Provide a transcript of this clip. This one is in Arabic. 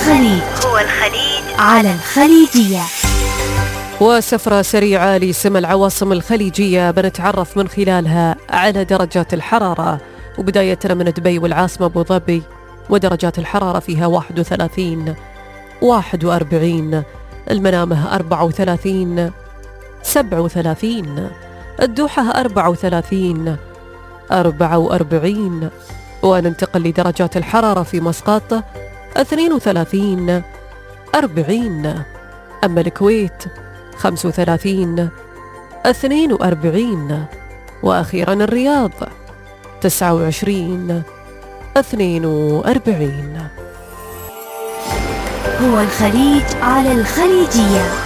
الخليج على الخليجية. وسفرة سريعة لسما العواصم الخليجية بنتعرف من خلالها على درجات الحرارة، وبداية من دبي والعاصمة أبو ظبي ودرجات الحرارة فيها 31 41، المنامة 34 37، الدوحة 34 44، وننتقل لدرجات الحرارة في مسقط 32 40، أما الكويت 35 42، وأخيرا الرياض 29 42. هو الخليج على الخليجية.